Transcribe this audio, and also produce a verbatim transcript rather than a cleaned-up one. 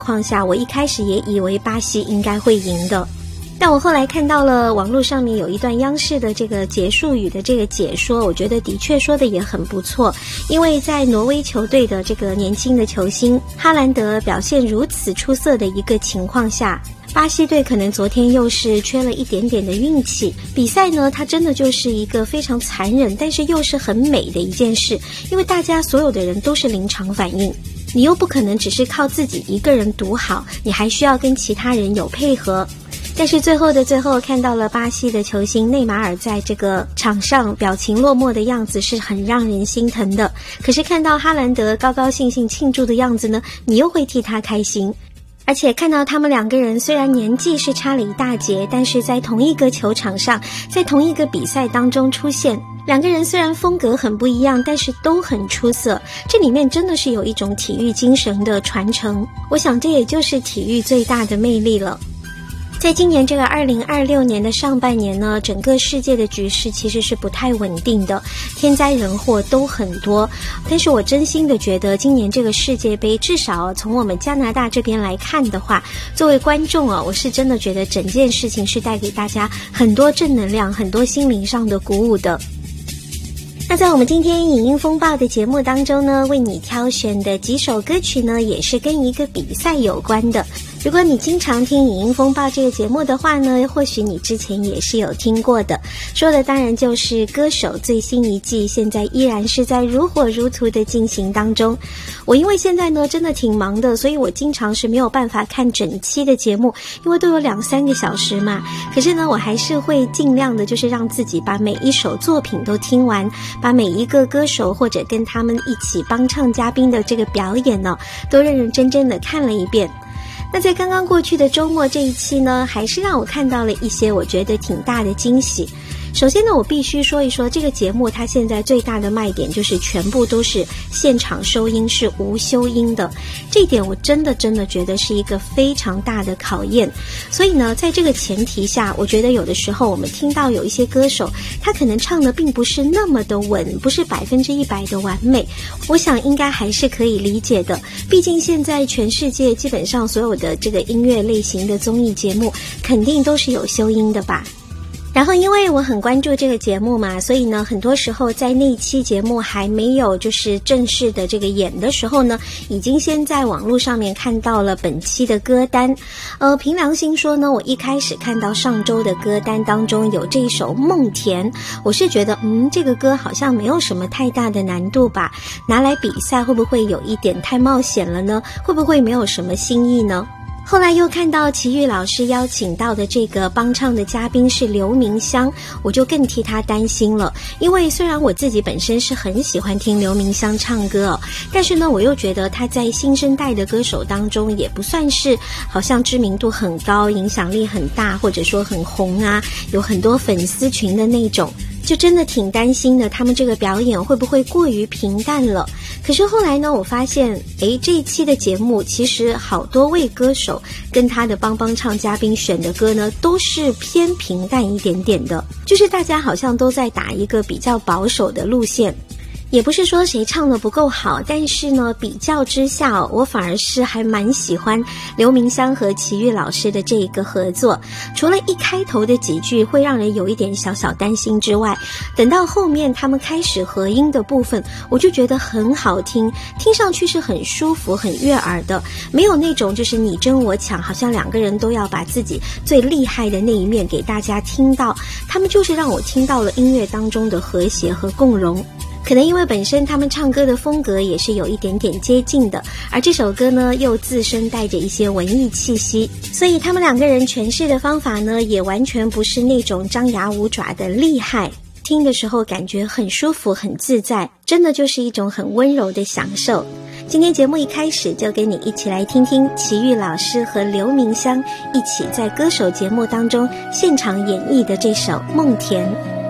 况下，我一开始也以为巴西应该会赢的。但我后来看到了网络上面有一段央视的这个结束语的这个解说，我觉得的确说的也很不错。因为在挪威球队的这个年轻的球星哈兰德表现如此出色的一个情况下，巴西队可能昨天又是缺了一点点的运气。比赛呢，它真的就是一个非常残忍但是又是很美的一件事，因为大家所有的人都是临场反应，你又不可能只是靠自己一个人独好，你还需要跟其他人有配合。但是最后的最后，看到了巴西的球星内马尔在这个场上表情落寞的样子是很让人心疼的，可是看到哈兰德高高兴兴庆祝的样子呢，你又会替他开心。而且看到他们两个人虽然年纪是差了一大截，但是在同一个球场上，在同一个比赛当中出现，两个人虽然风格很不一样，但是都很出色，这里面真的是有一种体育精神的传承，我想这也就是体育最大的魅力了。在今年这个二零二六年的上半年呢，整个世界的局势其实是不太稳定的，天灾人祸都很多。但是我真心的觉得今年这个世界杯，至少从我们加拿大这边来看的话，作为观众啊，我是真的觉得整件事情是带给大家很多正能量，很多心灵上的鼓舞的。那在我们今天影音风暴的节目当中呢，为你挑选的几首歌曲呢，也是跟一个比赛有关的。如果你经常听影音风暴这个节目的话呢，或许你之前也是有听过的，说的当然就是歌手最新一季，现在依然是在如火如荼的进行当中。我因为现在呢真的挺忙的，所以我经常是没有办法看整期的节目，因为都有两三个小时嘛。可是呢，我还是会尽量的就是让自己把每一首作品都听完，把每一个歌手或者跟他们一起帮唱嘉宾的这个表演呢，都认认真真的看了一遍。那在刚刚过去的周末这一期呢，还是让我看到了一些我觉得挺大的惊喜。首先呢，我必须说一说这个节目它现在最大的卖点就是全部都是现场收音，是无修音的，这一点我真的真的觉得是一个非常大的考验。所以呢，在这个前提下，我觉得有的时候我们听到有一些歌手他可能唱的并不是那么的稳，不是百分之一百的完美，我想应该还是可以理解的。毕竟现在全世界基本上所有的这个音乐类型的综艺节目肯定都是有修音的吧。然后因为我很关注这个节目嘛，所以呢很多时候在那一期节目还没有就是正式的这个演的时候呢，已经先在网络上面看到了本期的歌单。呃，凭良心说呢，我一开始看到上周的歌单当中有这一首梦田，我是觉得嗯这个歌好像没有什么太大的难度吧，拿来比赛会不会有一点太冒险了呢？会不会没有什么新意呢？后来又看到齐豫老师邀请到的这个帮唱的嘉宾是刘明湘，我就更替他担心了。因为虽然我自己本身是很喜欢听刘明湘唱歌哦，但是呢我又觉得他在新生代的歌手当中也不算是好像知名度很高，影响力很大，或者说很红啊，有很多粉丝群的那种，就真的挺担心的，他们这个表演会不会过于平淡了。可是后来呢，我发现诶，这一期的节目其实好多位歌手跟他的帮帮唱嘉宾选的歌呢，都是偏平淡一点点的，就是大家好像都在打一个比较保守的路线。也不是说谁唱得不够好，但是呢比较之下，我反而是还蛮喜欢刘明湘和齐豫老师的这一个合作。除了一开头的几句会让人有一点小小担心之外，等到后面他们开始合音的部分，我就觉得很好听，听上去是很舒服很悦耳的，没有那种就是你争我抢，好像两个人都要把自己最厉害的那一面给大家听到。他们就是让我听到了音乐当中的和谐和共融。可能因为本身他们唱歌的风格也是有一点点接近的，而这首歌呢又自身带着一些文艺气息，所以他们两个人诠释的方法呢也完全不是那种张牙舞爪的厉害，听的时候感觉很舒服很自在，真的就是一种很温柔的享受。今天节目一开始就跟你一起来听听齐豫老师和刘明湘一起在歌手节目当中现场演绎的这首《梦田》。